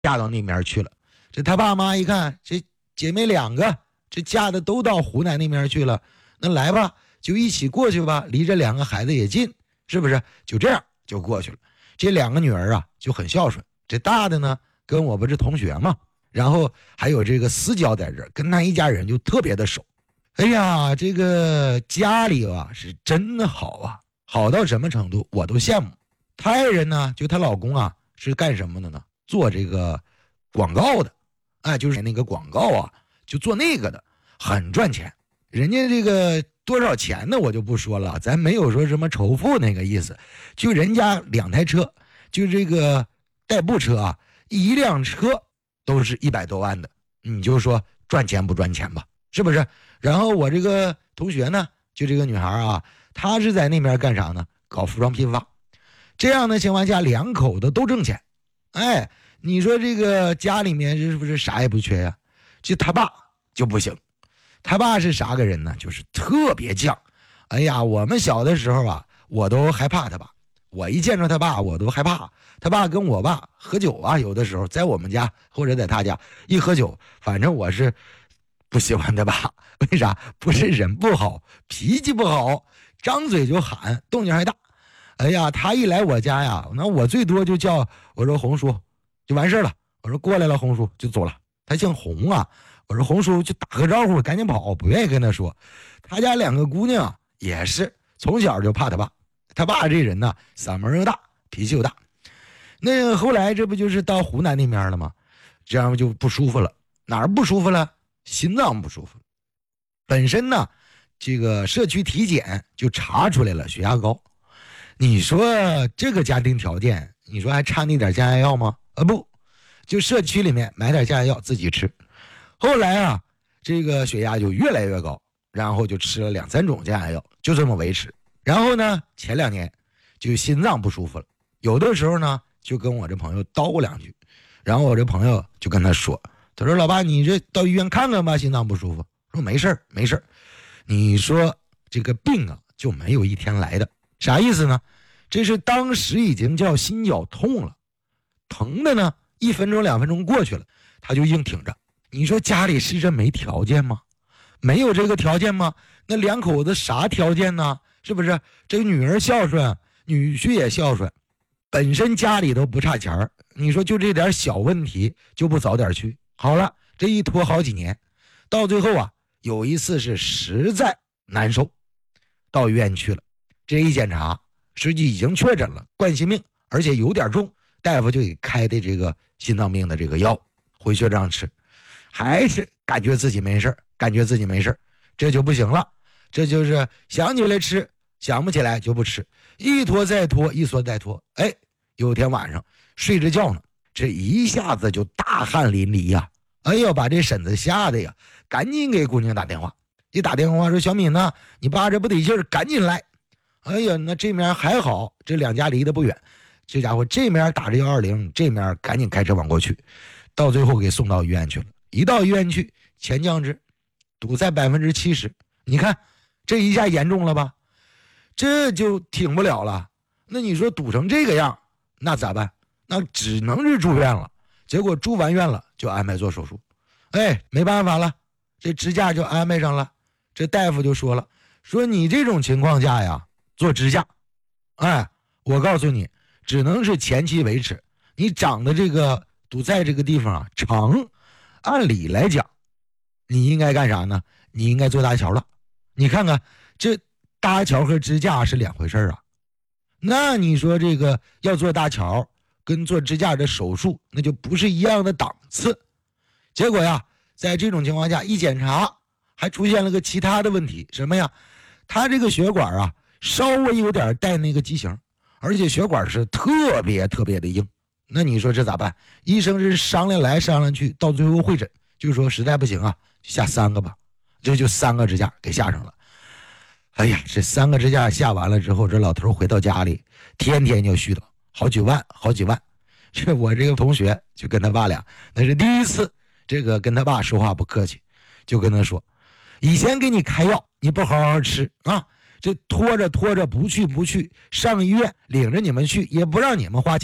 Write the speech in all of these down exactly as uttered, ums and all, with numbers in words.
嫁到那边去了。这他爸妈一看，这姐妹两个，这嫁的都到湖南那边去了，那来吧，就一起过去吧，离这两个孩子也近，是不是？就这样就过去了。这两个女儿啊就很孝顺，这大的呢跟我不是同学嘛，然后还有这个私交在这儿，跟他一家人就特别的熟。哎呀，这个家里啊是真的好啊，好到什么程度我都羡慕。她爱人呢，就她老公啊是干什么的呢？做这个广告的，哎，就是那个广告啊，就做那个的，很赚钱。人家这个多少钱呢我就不说了，咱没有说什么仇富那个意思，就人家两台车，就这个代步车啊，一辆车都是一百多万的，你就说赚钱不赚钱吧，是不是？然后我这个同学呢，就这个女孩啊，她是在那边干啥呢？搞服装批发。这样的情况下，两口子都挣钱。哎，你说这个家里面是不是啥也不缺呀？就他爸就不行，他爸是啥个人呢？就是特别犟。哎呀，我们小的时候啊，我都害怕他爸。我一见着他爸，我都害怕。他爸跟我爸喝酒啊，有的时候在我们家或者在他家一喝酒，反正我是不喜欢他爸。为啥？不是人不好，脾气不好，张嘴就喊，动静还大。哎呀，他一来我家呀，那我最多就叫我说红叔，就完事了。我说过来了，红叔就走了。他姓洪啊，我说红叔就打个招呼，赶紧跑，不愿意跟他说。他家两个姑娘也是从小就怕他爸，他爸这人呢，嗓门又大，脾气又大。那后来这不就是到湖南那边了吗？这样就不舒服了。哪儿不舒服了？心脏不舒服。本身呢，这个社区体检就查出来了血压高。你说这个家庭条件，你说还差那点降压药吗？啊不，就社区里面买点降压药自己吃。后来啊，这个血压就越来越高，然后就吃了两三种降压药，就这么维持。然后呢，前两年就心脏不舒服了，有的时候呢就跟我这朋友叨咕两句，然后我这朋友就跟他说，他说老爸，你这到医院看看吧，心脏不舒服。说没事儿没事儿。你说这个病啊就没有一天来的，啥意思呢？这是当时已经叫心绞痛了，疼的呢一分钟两分钟过去了，他就硬挺着。你说家里是真没条件吗？没有这个条件吗？那两口子啥条件呢？是不是？这个女儿孝顺，女婿也孝顺，本身家里都不差钱儿。你说就这点小问题就不早点去？好了，这一拖好几年，到最后啊，有一次是实在难受，到医院去了。这一检查，实际已经确诊了冠心病，而且有点重，大夫就给开的这个心脏病的这个药，回去让吃，还是感觉自己没事感觉自己没事这就不行了。这就是想起来吃，想不起来就不吃，一拖再拖，一拖再拖。哎，有天晚上睡着觉呢，这一下子就大汗淋漓呀！哎呦，把这婶子吓得呀，赶紧给姑娘打电话。一打电话说：“小敏呢？你爸这不得劲儿，赶紧来。”哎呀，那这面还好，这两家离得不远。这家伙这面打着一二零，这面赶紧开车往过去，到最后给送到医院去了。一到医院去，前降脂堵在百分之七十，你看这一下严重了吧？这就挺不了了。那你说堵成这个样，那咋办？那只能是住院了。结果住完院了，就安排做手术。哎，没办法了，这支架就安排上了。这大夫就说了，说你这种情况下呀，做支架，哎，我告诉你，只能是前期维持。你长的这个堵在这个地方啊长，按理来讲，你应该干啥呢？你应该做搭桥了。你看看，这搭桥和支架是两回事啊。那你说这个要做搭桥跟做支架的手术，那就不是一样的档次。结果呀，在这种情况下一检查，还出现了个其他的问题，什么呀？他这个血管啊稍微有点带那个畸形，而且血管是特别特别的硬。那你说这咋办？医生是商量来商量去，到最后会诊就说实在不行啊，下三个吧。这就三个支架给下上了。哎呀，这三个支架下完了之后，这老头回到家里，天天就絮叨好几万好几万。这我这个同学就跟他爸俩，那是第一次这个跟他爸说话不客气，就跟他说，以前给你开药你不好好吃啊，这拖着拖着不去不去，上医院领着你们去也不让你们花钱，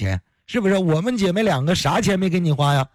是不是？我们姐妹两个啥钱没给你花呀？